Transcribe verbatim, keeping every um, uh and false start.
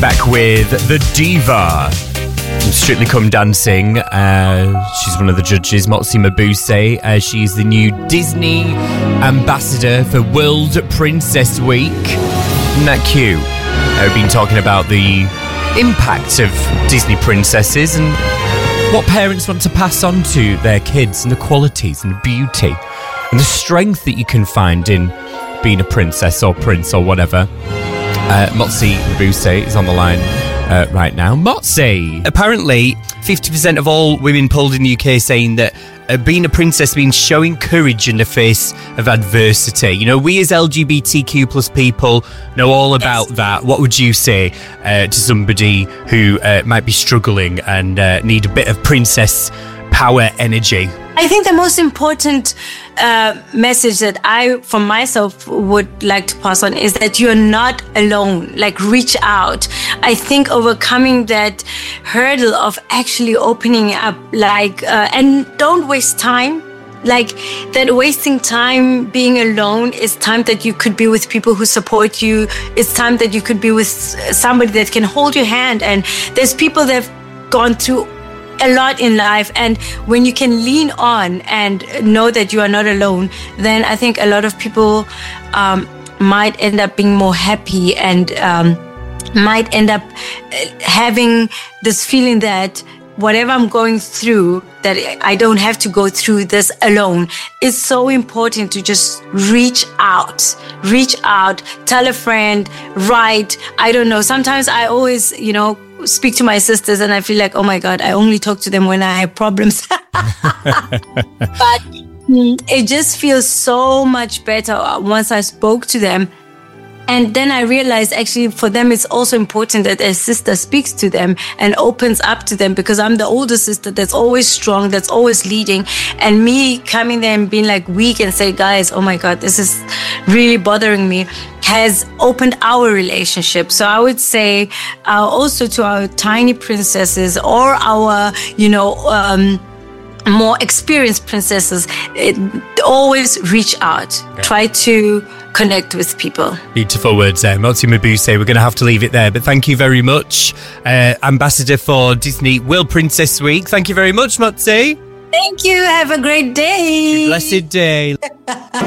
Back with the diva from Strictly Come Dancing. Uh, she's one of the judges, Motsi Mabuse. Uh, she's the new Disney ambassador for World Princess Week. Isn't that cute? Uh, we've been talking about the impact of Disney princesses and what parents want to pass on to their kids, and the qualities and the beauty and the strength that you can find in being a princess or prince or whatever. Uh, Motsi Mabuse is on the line uh, right now. Motsi! Apparently, fifty percent of all women polled in the U K saying that uh, being a princess means showing courage in the face of adversity. You know, we as L G B T Q plus people know all about yes. that. What would you say uh, to somebody who uh, might be struggling and uh, need a bit of princess power energy? I think the most important uh, message that I, for myself, would like to pass on is that you're not alone. Like, reach out. I think overcoming that hurdle of actually opening up, like, uh, and don't waste time. Like, that wasting time being alone is time that you could be with people who support you. It's time that you could be with somebody that can hold your hand. And there's people that have gone through a lot in life, and when you can lean on and know that you are not alone, then I think a lot of people um, might end up being more happy and um, might end up having this feeling that whatever I'm going through, that I don't have to go through this alone. It's so important to just reach out, reach out, tell a friend, write. I don't know. Sometimes I always, you know, speak to my sisters and I feel like, oh my God, I only talk to them when I have problems. But it just feels so much better once I spoke to them. And then I realized actually for them, it's also important that their sister speaks to them and opens up to them, because I'm the older sister that's always strong, that's always leading. And me coming there and being like weak and say, guys, oh my God, this is really bothering me, has opened our relationship. So I would say uh, also to our tiny princesses or our, you know, um, more experienced princesses, it, always reach out. Okay. Try to connect with people. Beautiful words there, Motsi Mabuse. We're going to have to leave it there, but thank you very much, uh, Ambassador for Disney World Princess Week. Thank you very much, Motsi. Thank you. Have a great day. Blessed day.